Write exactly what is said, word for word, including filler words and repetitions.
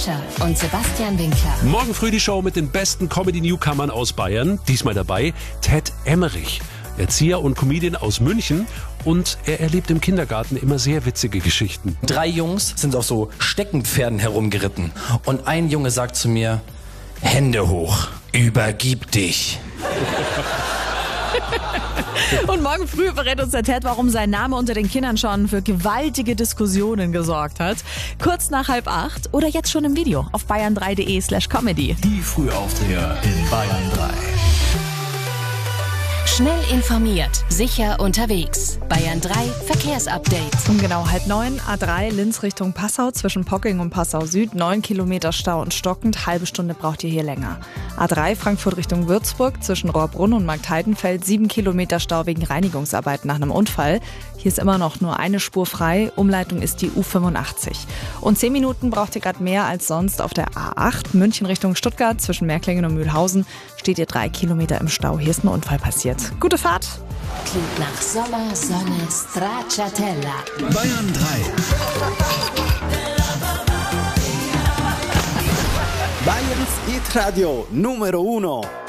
Und Sebastian Winkler. Morgen früh die Show mit den besten Comedy-Newcomern aus Bayern. Diesmal dabei Ted Emmerich, Erzieher und Comedian aus München. Und er erlebt im Kindergarten immer sehr witzige Geschichten. Drei Jungs sind auf so Steckenpferden herumgeritten. Und ein Junge sagt zu mir, Hände hoch, übergib dich. Und morgen früh verrät uns der Ted, warum sein Name unter den Kindern schon für gewaltige Diskussionen gesorgt hat. Kurz nach halb acht oder jetzt schon im Video auf bayern drei punkt de slash comedy. Die Frühaufsteher in Bayern drei. Schnell informiert, sicher unterwegs. Bayern drei Verkehrsupdate. Um genau halb neun, A drei Linz Richtung Passau zwischen Pocking und Passau Süd, neun Kilometer Stau und stockend, halbe Stunde braucht ihr hier länger. A drei Frankfurt Richtung Würzburg zwischen Rohrbrunn und Marktheidenfeld, sieben Kilometer Stau wegen Reinigungsarbeiten nach einem Unfall. Hier ist immer noch nur eine Spur frei, Umleitung ist die U fünfundachtzig. Und zehn Minuten braucht ihr gerade mehr als sonst auf der A acht, München Richtung Stuttgart zwischen Märklingen und Mühlhausen, steht ihr drei Kilometer im Stau. Hier ist ein Unfall passiert. Gute Fahrt! Klingt nach Sommer, Sonne, Stracciatella. Bayern drei. Bayerns Hit Radio Numero Uno.